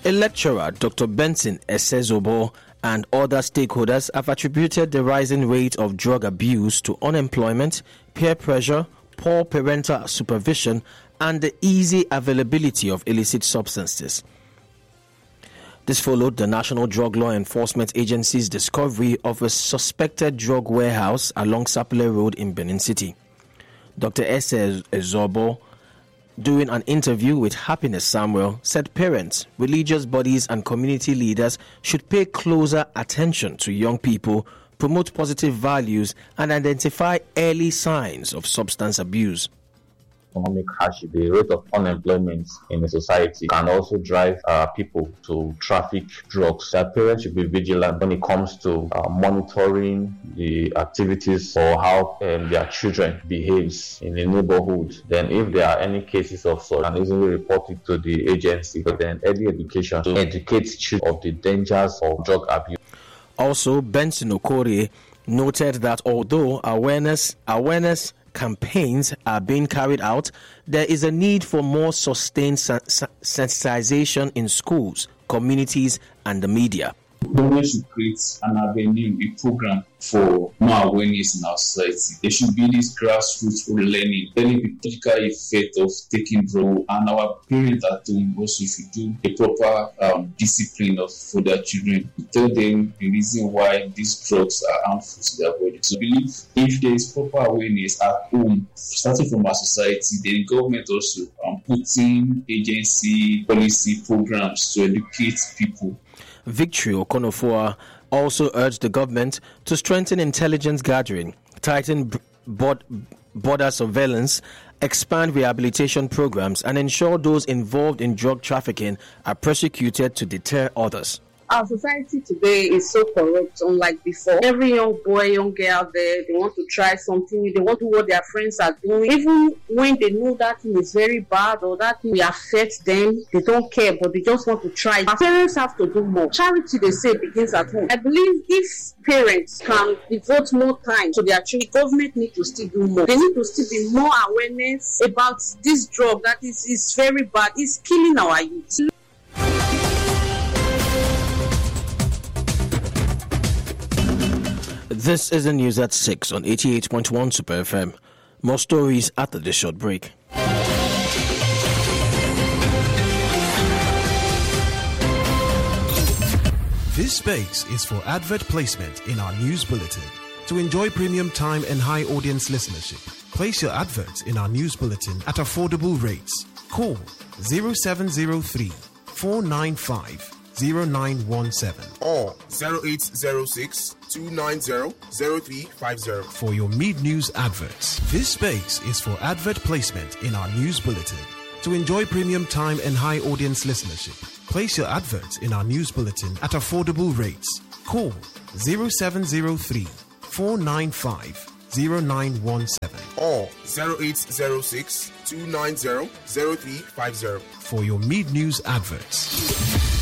A lecturer, Dr. Benson Esezobo, and other stakeholders have attributed the rising rate of drug abuse to unemployment, peer pressure, poor parental supervision, and the easy availability of illicit substances. This followed the National Drug Law Enforcement Agency's discovery of a suspected drug warehouse along Sapele Road in Benin City. Dr. Esezobo, during an interview with Happiness Samuel, said parents, religious bodies and community leaders should pay closer attention to young people, promote positive values, and identify early signs of substance abuse. Economic hardship, the rate of unemployment in the society can also drive people to traffic drugs. That parents should be vigilant when it comes to monitoring the activities or how their children behaves in the neighborhood. Then if there are any cases of such, can easily report it to the agency. But then early education to educate children of the dangers of drug abuse. Also, Benson Okore noted that although awareness campaigns are being carried out, there is a need for more sustained sensitization in schools, communities, and the media. Government should create an avenue, a program for more awareness in our society. There should be this grassroots learning the practical effect of taking drugs, and our parents at home also should do a proper discipline for their children. Tell them the reason why these drugs are harmful to their body. So I believe if there is proper awareness at home, starting from our society, then government also putting agency policy programs to educate people. Victory Okonofoa also urged the government to strengthen intelligence gathering, tighten border surveillance, expand rehabilitation programs, and ensure those involved in drug trafficking are prosecuted to deter others. Our society today is so corrupt, unlike before. Every young boy, young girl there, they want to try something, they want to do what their friends are doing. Even when they know that thing is very bad or that thing will affect them, they don't care, but they just want to try. Our parents have to do more. Charity, they say, begins at home. I believe if parents can devote more time to their children, government need to still do more. They need to still be more awareness about this drug that is very bad. It's killing our youth. This is the news at 6 on 88.1 Super FM. More stories after this short break. This space is for advert placement in our news bulletin. To enjoy premium time and high audience listenership, place your adverts in our news bulletin at affordable rates. Call 0703 495 0917 or 0806 290 0350 for your mid-news adverts. This space is for advert placement in our news bulletin. To enjoy premium time and high audience listenership, place your adverts in our news bulletin at affordable rates. Call 0703 495 0917 or 0806 290 0350 for your mid-news adverts.